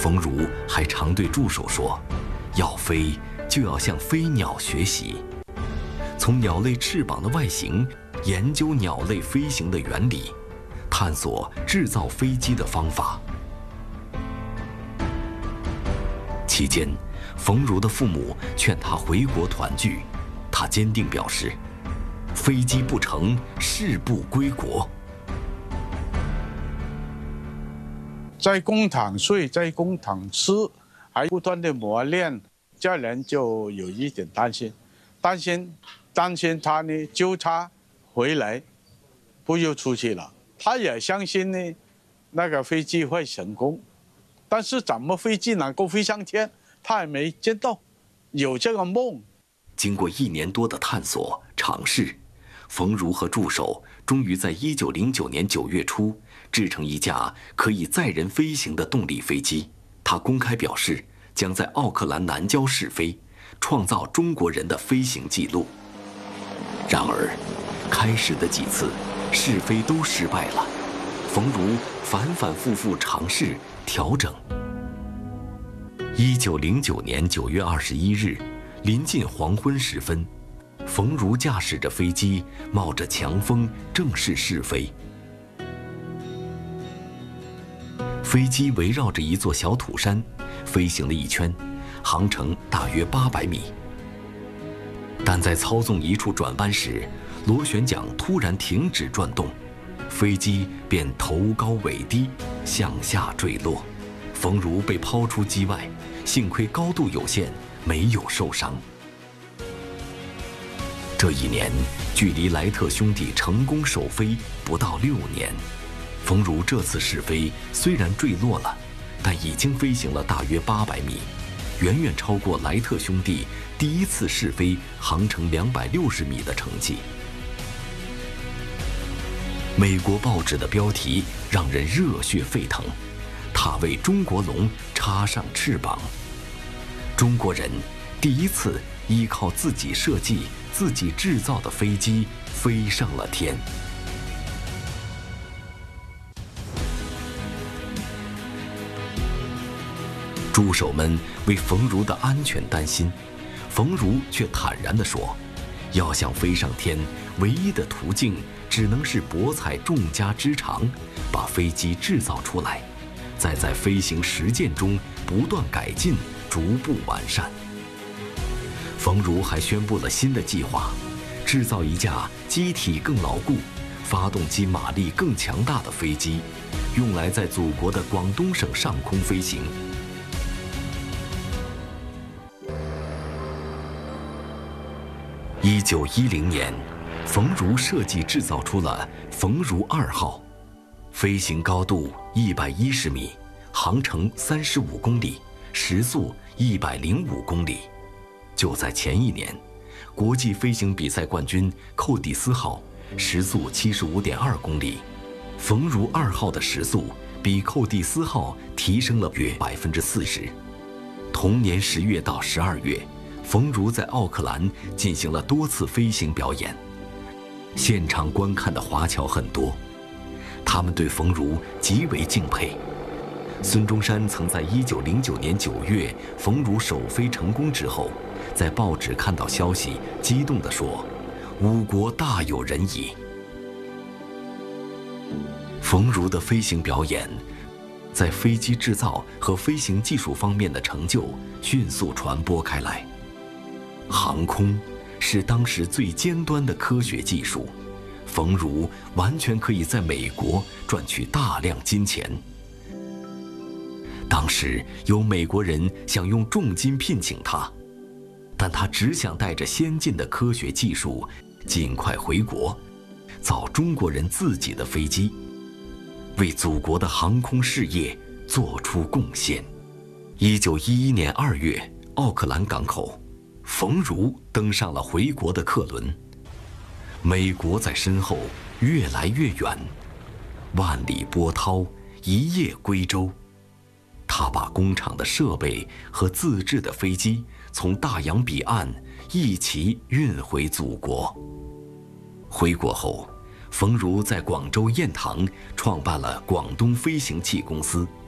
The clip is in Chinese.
冯如还常对助手说，要飞就要向飞鸟学习，从鸟类翅膀的外形研究鸟类飞行的原理，探索制造飞机的方法。期间，冯如的父母劝他回国团聚，他坚定表示，飞机不成，誓不归国。 在工厂睡，在工厂吃，还不断的磨练，家人就有一点担心他呢，就他回来，不又出去了。他也相信呢，那个飞机会成功，但是怎么飞机能够飞上天，他还没见到，有这个梦。 经过1年多的探索尝试，冯如和助手终于在1909年9月初制成一架可以载人飞行的动力飞机。他公开表示，将在奥克兰南郊试飞，创造中国人的飞行记录。然而，开始的几次试飞都失败了，冯如反复复尝试调整。1909年9月21日，临近黄昏时分，冯如驾驶着飞机，冒着强风正式试飞。飞机围绕着一座小土山飞行了一圈，航程大约800米。但在操纵一处转弯时，螺旋桨突然停止转动，飞机便头高尾低向下坠落，冯如被抛出机外，幸亏高度有限，没有受伤。这一年，距离莱特兄弟成功首飞不到6年。冯如这次试飞虽然坠落了，但已经飞行了大约800米，远远超过莱特兄弟第一次试飞航程260米的成绩。美国报纸的标题让人热血沸腾，他为中国龙插上翅膀。中国人第一次依靠自己设计、自己制造的飞机飞上了天。助手们为冯如的安全担心，冯如却坦然地说，要想飞上天，唯一的途径只能是博采众家之长，把飞机制造出来，再在飞行实践中不断改进，逐步完善。冯如还宣布了新的计划，制造一架机体更牢固、发动机马力更强大的飞机，用来在祖国的广东省上空飞行。1910年，冯如设计制造出了冯如2号，飞行高度110米，航程35公里，时速105公里。就在前一年，国际飞行比赛冠军寇蒂斯号时速75.2公里，冯如2号的时速比寇蒂斯号提升了约40%。同年10月到12月，冯如在奥克兰进行了多次飞行表演，现场观看的华侨很多，他们对冯如极为敬佩。孙中山曾在1909年9月冯如首飞成功之后，在报纸看到消息，激动地说：“吾国大有人矣。”冯如的飞行表演，在飞机制造和飞行技术方面的成就迅速传播开来。航空是当时最尖端的科学技术，冯如完全可以在美国赚取大量金钱。当时有美国人想用重金聘请他，但他只想带着先进的科学技术尽快回国，造中国人自己的飞机，为祖国的航空事业做出贡献。1911年2月，奥克兰港口，冯如登上了回国的客轮，美国在身后越来越远，万里波涛，一叶归舟。他把工厂的设备和自制的飞机从大洋彼岸一起运回祖国。回国后，冯如在广州雁塘创办了广东飞行器公司，